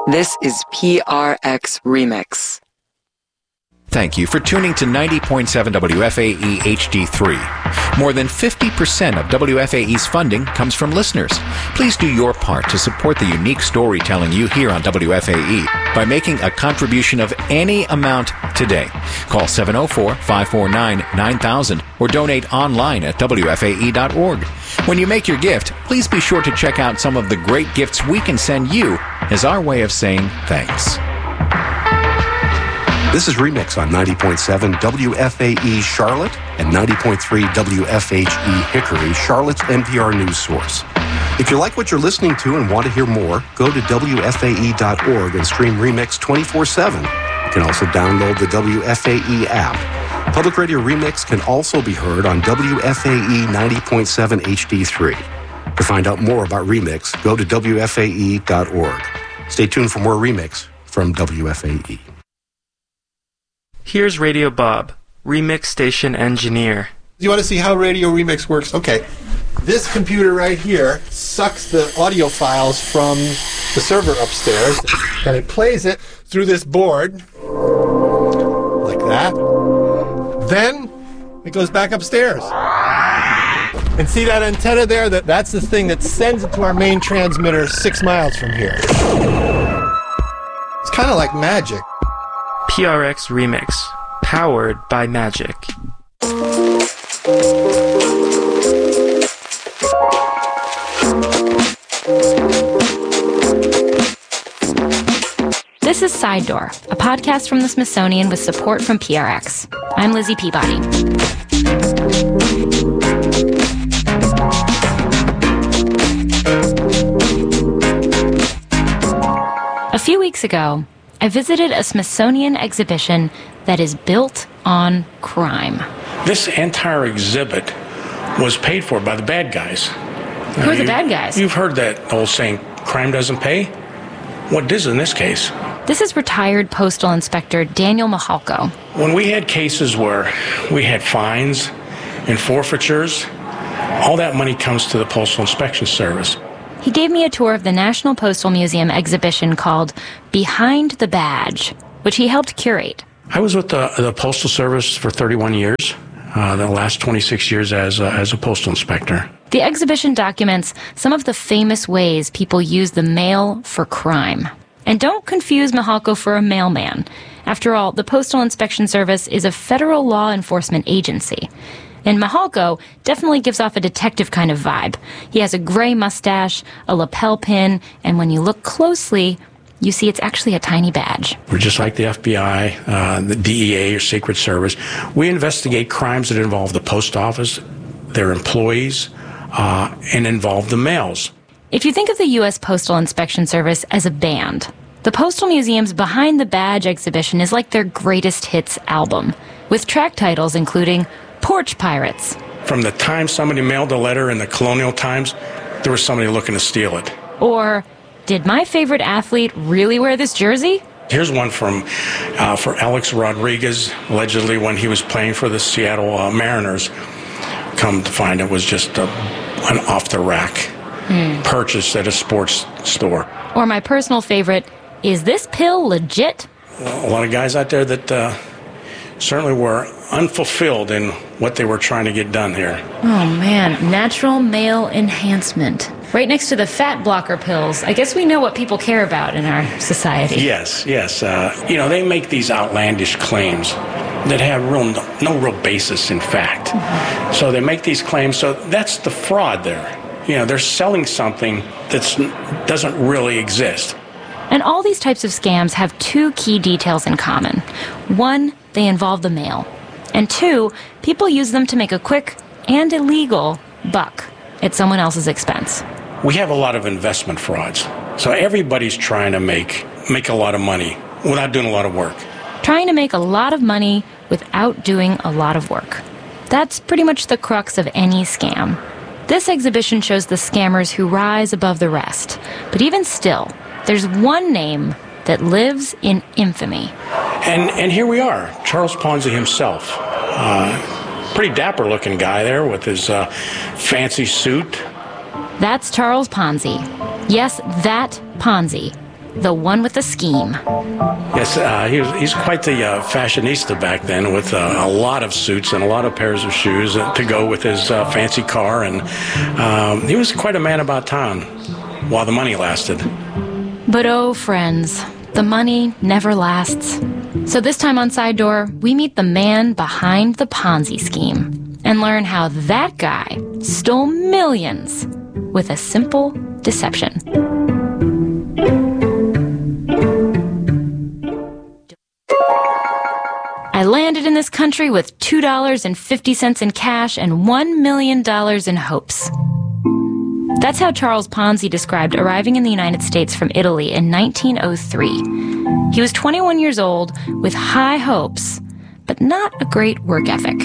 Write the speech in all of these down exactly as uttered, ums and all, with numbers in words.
This is P R X Remix. Thank you for tuning to ninety point seven W F A E H D three. More than fifty percent of W F A E's funding comes from listeners. Please do your part to support the unique storytelling you hear on W F A E by making a contribution of any amount today. Call seven oh four, five four nine, nine thousand or donate online at W F A E dot org. When you make your gift, please be sure to check out some of the great gifts we can send you as our way of saying thanks. This is Remix on ninety point seven W F A E Charlotte and ninety point three W F H E Hickory, Charlotte's N P R news source. If you like what you're listening to and want to hear more, go to W F A E dot org and stream Remix twenty-four seven. You can also download the W F A E app. Public Radio Remix can also be heard on W F A E ninety point seven H D three. To find out more about Remix, go to W F A E dot org. Stay tuned for more Remix from W F A E. Here's Radio Bob, Remix Station Engineer. You want to see how Radio Remix works? Okay. This computer right here sucks the audio files from the server upstairs, and it plays it through this board, like that. Then it goes back upstairs. And see that antenna there? That, that's the thing that sends it to our main transmitter six miles from here. It's kind of like magic. P R X Remix, powered by Magic. This is Side Door, a podcast from the Smithsonian with support from P R X. I'm Lizzie Peabody. A few weeks ago, I visited a Smithsonian exhibition that is built on crime. This entire exhibit was paid for by the bad guys. Who are the bad guys? You've heard that old saying, crime doesn't pay? What does in this case? This is retired Postal Inspector Daniel Mihalko. When we had cases where we had fines and forfeitures, all that money comes to the Postal Inspection Service. He gave me a tour of the National Postal Museum exhibition called Behind the Badge, which he helped curate. I was with the, the Postal Service for thirty-one years, uh, the last twenty-six years as, uh, as a postal inspector. The exhibition documents some of the famous ways people use the mail for crime. And don't confuse Mihalko for a mailman. After all, the Postal Inspection Service is a federal law enforcement agency. And Mihalko definitely gives off a detective kind of vibe. He has a gray mustache, a lapel pin, and when you look closely, you see it's actually a tiny badge. We're just like the F B I, uh, the D E A, or Secret Service. We investigate crimes that involve the post office, their employees, uh, and involve the mails. If you think of the U S Postal Inspection Service as a band, the Postal Museum's Behind the Badge exhibition is like their greatest hits album, with track titles including Porch Pirates. From the time somebody mailed a letter in the colonial times, there was somebody looking to steal it. Or, did my favorite athlete really wear this jersey? Here's one from uh, for Alex Rodriguez, allegedly when he was playing for the Seattle uh, Mariners. Come to find it was just a, an off-the-rack hmm. purchase at a sports store. Or my personal favorite, is this pill legit? A lot of guys out there that uh, certainly were unfulfilled in what they were trying to get done here. Oh, man. Natural male enhancement. Right next to the fat blocker pills. I guess we know what people care about in our society. Yes, yes. Uh, you know, they make these outlandish claims that have real no, no real basis in fact. Mm-hmm. So they make these claims. So that's the fraud there. You know, they're selling something that doesn't really exist. And all these types of scams have two key details in common. One, they involve the mail. And two, people use them to make a quick and illegal buck at someone else's expense. We have a lot of investment frauds. So everybody's trying to make make a lot of money without doing a lot of work. Trying to make a lot of money without doing a lot of work. That's pretty much the crux of any scam. This exhibition shows the scammers who rise above the rest. But even still, there's one name that lives in infamy. And and here we are, Charles Ponzi himself. Uh, pretty dapper-looking guy there with his uh, fancy suit. That's Charles Ponzi. Yes, that Ponzi. the one with the scheme. Yes, uh, he was, he's quite the uh, fashionista back then, with uh, a lot of suits and a lot of pairs of shoes to go with his uh, fancy car. And um, he was quite a man about town while the money lasted. But oh, friends, the money never lasts. So this time on Side Door, we meet the man behind the Ponzi scheme and learn how that guy stole millions with a simple deception. I landed in this country with two dollars and fifty cents in cash and one million dollars in hopes. That's how Charles Ponzi described arriving in the United States from Italy in nineteen oh three. He was twenty-one years old with high hopes, but not a great work ethic.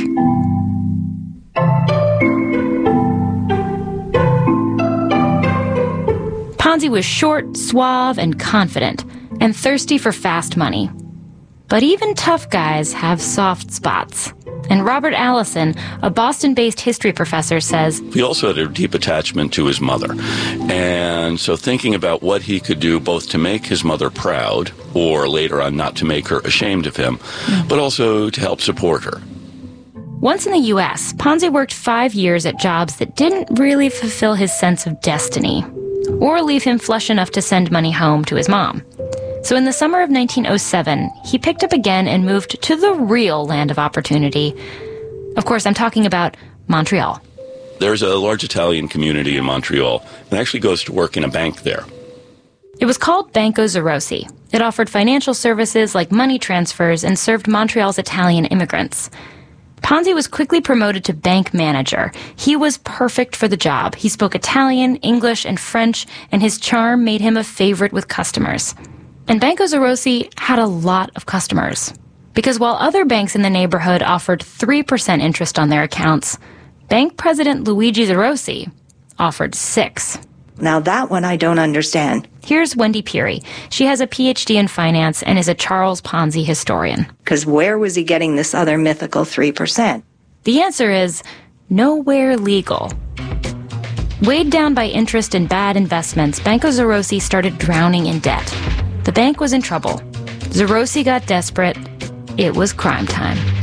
Ponzi was short, suave, and confident, and thirsty for fast money. But even tough guys have soft spots. And Robert Allison, a Boston-based history professor, says, he also had a deep attachment to his mother. And so thinking about what he could do both to make his mother proud, or later on not to make her ashamed of him, mm-hmm. but also to help support her. Once in the U S, Ponzi worked five years at jobs that didn't really fulfill his sense of destiny, or leave him flush enough to send money home to his mom. So in the summer of nineteen oh seven, he picked up again and moved to the real land of opportunity. Of course, I'm talking about Montreal. There's a large Italian community in Montreal, and actually goes to work in a bank there. It was called Banco Zerosi. It offered financial services like money transfers and served Montreal's Italian immigrants. Ponzi was quickly promoted to bank manager. He was perfect for the job. He spoke Italian, English, and French, and his charm made him a favorite with customers. And Banco Zerosi had a lot of customers. Because while other banks in the neighborhood offered three percent interest on their accounts, bank president Luigi Zerosi offered six. Now that one I don't understand. Here's Wendy Peary. She has a P H D in finance and is a Charles Ponzi historian. Because where was he getting this other mythical three percent? The answer is nowhere legal. Weighed down by interest in bad investments, Banco Zerosi started drowning in debt. The bank was in trouble. Zerosi got desperate. It was crime time.